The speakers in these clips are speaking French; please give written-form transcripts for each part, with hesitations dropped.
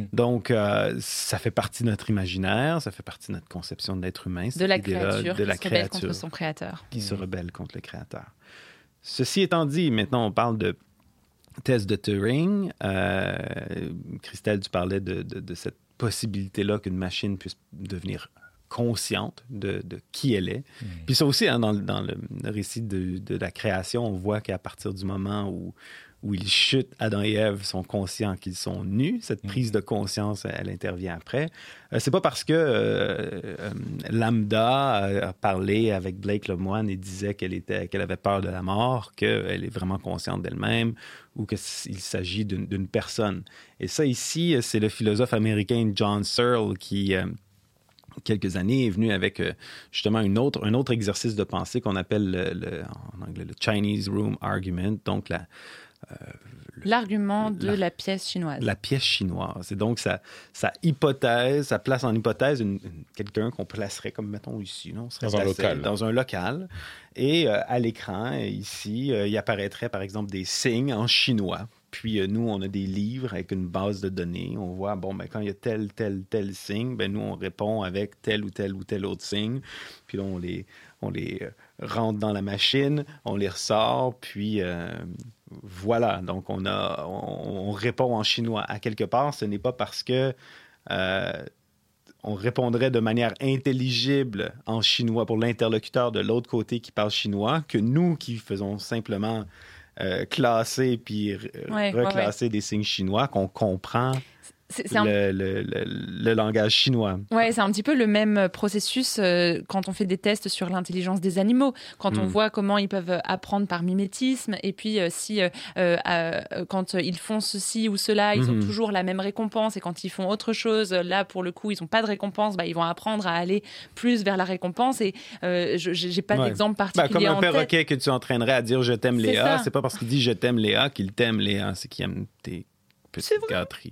Donc, ça fait partie de notre imaginaire, ça fait partie de notre conception de l'être humain. De la créature qui se rebelle contre son créateur. Qui se rebelle contre le créateur. Ceci étant dit, maintenant, on parle de test de Turing. Christelle, tu parlais de cette possibilité-là qu'une machine puisse devenir consciente de qui elle est. Puis ça aussi, dans le récit de la création, on voit qu'à partir du moment où ils chutent, Adam et Ève sont conscients qu'ils sont nus. Cette prise de conscience, elle intervient après. C'est pas parce que Lambda a parlé avec Blake Lemoine et disait qu'elle avait peur de la mort qu'elle est vraiment consciente d'elle-même ou qu'il s'agit d'une personne. Et ça, ici, c'est le philosophe américain John Searle qui... quelques années, est venu avec justement un autre exercice de pensée qu'on appelle en anglais le Chinese Room Argument, donc l'argument de la pièce chinoise. La pièce chinoise. Et donc, ça place en hypothèse quelqu'un qu'on placerait comme, mettons, ici. On serait dans un local. Et à l'écran, ici, il apparaîtrait, par exemple, des signes en chinois. Puis, nous, on a des livres avec une base de données. On voit, quand il y a tel signe, nous, on répond avec tel ou tel autre signe. Puis là, on les rentre dans la machine, on les ressort, puis voilà. Donc, on répond en chinois. À quelque part, ce n'est pas parce que on répondrait de manière intelligible en chinois pour l'interlocuteur de l'autre côté qui parle chinois que nous qui faisons simplement classer puis reclasser des signes chinois qu'on comprend le langage chinois. Oui, c'est un petit peu le même processus quand on fait des tests sur l'intelligence des animaux. Quand on voit comment ils peuvent apprendre par mimétisme et puis quand ils font ceci ou cela, ils ont toujours la même récompense et quand ils font autre chose, là, pour le coup, ils n'ont pas de récompense, ils vont apprendre à aller plus vers la récompense et j'ai pas d'exemple particulier comme un en tête. perroquet que tu entraînerais à dire « je t'aime Léa », c'est pas parce qu'il dit « je t'aime Léa » qu'il t'aime Léa, c'est qu'il aime tes petites gâteries.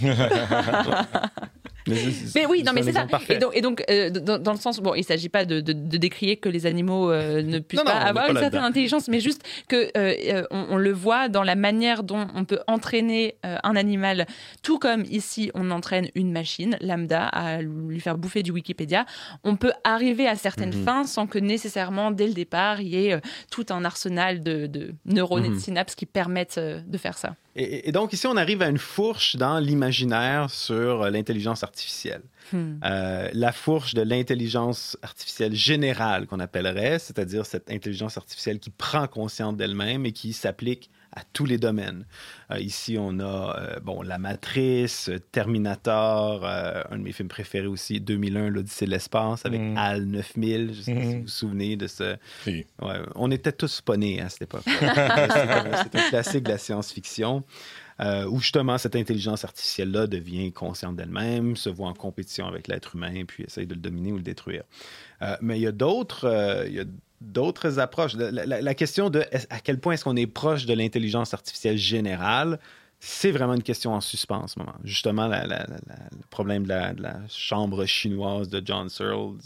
Mais oui, non, mais c'est ça. Et donc dans le sens, il ne s'agit pas de décrier que les animaux ne puissent pas avoir une certaine intelligence, mais juste que on le voit dans la manière dont on peut entraîner un animal, tout comme ici on entraîne une machine lambda à lui faire bouffer du Wikipédia. On peut arriver à certaines fins sans que nécessairement dès le départ il y ait tout un arsenal de neurones et de synapses qui permettent de faire ça. Et donc, ici, on arrive à une fourche dans l'imaginaire sur l'intelligence artificielle. La fourche de l'intelligence artificielle générale qu'on appellerait, c'est-à-dire cette intelligence artificielle qui prend conscience d'elle-même et qui s'applique à tous les domaines. Ici, on a La Matrice, Terminator, un de mes films préférés aussi, 2001, L'Odyssée de l'espace, avec HAL 9000. Je ne sais pas si vous vous souvenez de ce... Oui. Ouais, on était tous pas nés à cette époque. C'est un classique de la science-fiction. Où justement cette intelligence artificielle-là devient consciente d'elle-même, se voit en compétition avec l'être humain, puis essaye de le dominer ou le détruire. Mais il y a d'autres approches. La question de à quel point est-ce qu'on est proche de l'intelligence artificielle générale, c'est vraiment une question en suspens en ce moment. Justement, le problème de la chambre chinoise de John Searle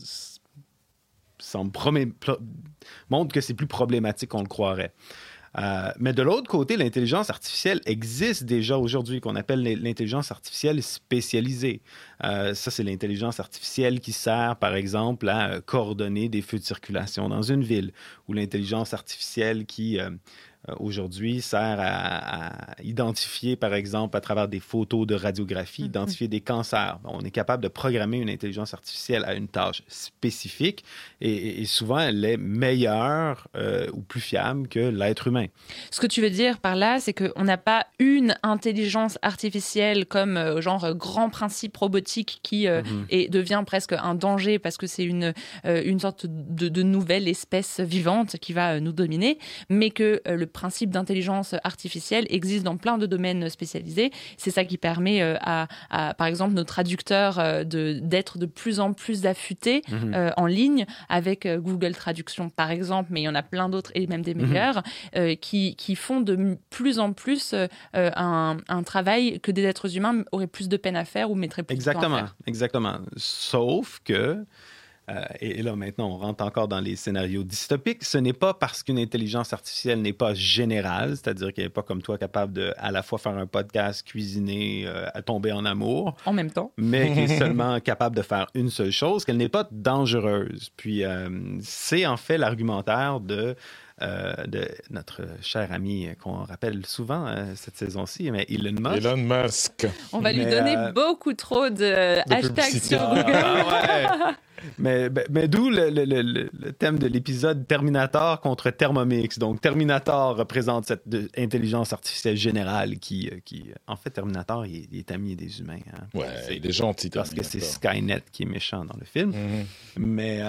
montre que c'est plus problématique qu'on le croirait. Mais de l'autre côté, l'intelligence artificielle existe déjà aujourd'hui, qu'on appelle l'intelligence artificielle spécialisée. Ça, c'est l'intelligence artificielle qui sert, par exemple, à coordonner des feux de circulation dans une ville, ou l'intelligence artificielle qui, aujourd'hui, sert à identifier, par exemple, à travers des photos de radiographie, identifier des cancers. On est capable de programmer une intelligence artificielle à une tâche spécifique et souvent, elle est meilleure ou plus fiable que l'être humain. Ce que tu veux dire par là, c'est qu'on n'a pas une intelligence artificielle comme grand principe robotique qui devient presque un danger parce que c'est une sorte de nouvelle espèce vivante qui va nous dominer, mais que le principe d'intelligence artificielle existe dans plein de domaines spécialisés. C'est ça qui permet par exemple, nos traducteurs d'être de plus en plus affûtés en ligne avec Google Traduction, par exemple, mais il y en a plein d'autres et même des meilleurs qui font de plus en plus un travail que des êtres humains auraient plus de peine à faire ou mettraient plus de temps à faire. Exactement. Sauf que Et là, maintenant, on rentre encore dans les scénarios dystopiques. Ce n'est pas parce qu'une intelligence artificielle n'est pas générale, c'est-à-dire qu'elle n'est pas comme toi capable de à la fois faire un podcast, cuisiner, tomber en amour. En même temps. Mais qui est seulement capable de faire une seule chose, qu'elle n'est pas dangereuse. Puis, c'est en fait l'argumentaire de notre cher ami qu'on rappelle souvent cette saison-ci, mais Elon Musk. Elon Musk. On va lui donner beaucoup trop de hashtags publicité. sur Google. Ouais. Mais d'où le thème de l'épisode Terminator contre Thermomix. Donc, Terminator représente cette intelligence artificielle générale qui en fait, Terminator, il est ami des humains. Hein. Ouais, il est gentil. Parce que c'est Skynet qui est méchant dans le film. Mais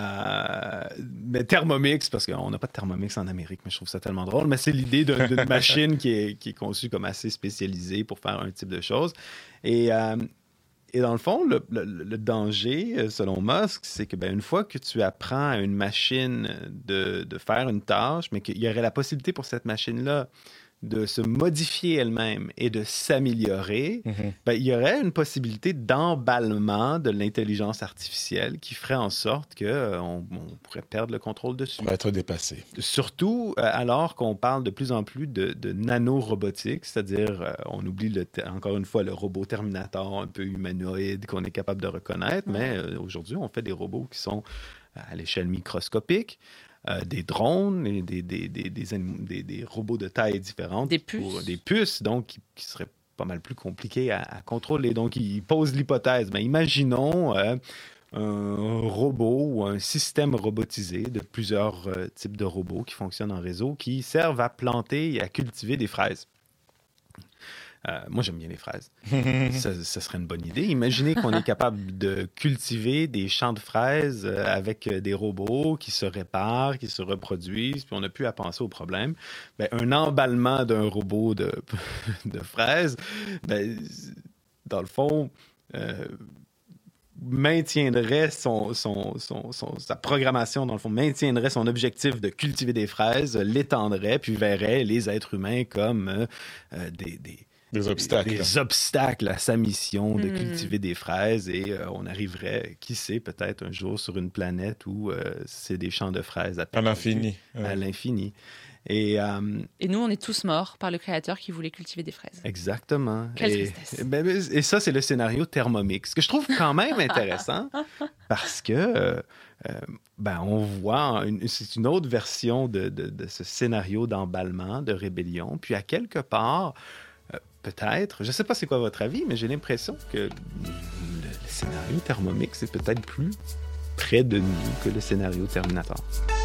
Thermomix, parce qu'on n'a pas de Thermomix en Amérique, mais je trouve ça tellement drôle. Mais c'est l'idée d'une machine qui est conçue comme assez spécialisée pour faire un type de choses. Et dans le fond, le danger, selon Musk, c'est que une fois que tu apprends à une machine de faire une tâche, mais qu'il y aurait la possibilité pour cette machine-là de se modifier elle-même et de s'améliorer, il y aurait une possibilité d'emballement de l'intelligence artificielle qui ferait en sorte qu'on pourrait perdre le contrôle dessus. On va être dépassé. Surtout alors qu'on parle de plus en plus de nanorobotique, c'est-à-dire, on oublie encore une fois le robot Terminator un peu humanoïde qu'on est capable de reconnaître, mais aujourd'hui, on fait des robots qui sont à l'échelle microscopique. Des drones, et des robots de taille différente. Des puces. Des puces, donc, qui seraient pas mal plus compliquées à contrôler. Donc, il pose l'hypothèse. Mais imaginons un robot ou un système robotisé de plusieurs types de robots qui fonctionnent en réseau, qui servent à planter et à cultiver des fraises. Moi, j'aime bien les fraises. Ça serait une bonne idée. Imaginez qu'on est capable de cultiver des champs de fraises avec des robots qui se réparent, qui se reproduisent, puis on n'a plus à penser au problème. Un emballement d'un robot de fraises, dans le fond, maintiendrait sa programmation, dans le fond, maintiendrait son objectif de cultiver des fraises, l'étendrait, puis verrait les êtres humains comme des obstacles à sa mission de cultiver des fraises et on arriverait, qui sait, peut-être un jour sur une planète où c'est des champs de fraises à l'infini. À l'infini. Et nous, on est tous morts par le créateur qui voulait cultiver des fraises. Exactement. Quelle tristesse. Et ça, c'est le scénario Thermomix, que je trouve quand même intéressant parce que on voit, c'est une autre version de ce scénario d'emballement, de rébellion. Puis à quelque part, peut-être, je ne sais pas c'est quoi votre avis, mais j'ai l'impression que le scénario Thermomix est peut-être plus près de nous que le scénario Terminator.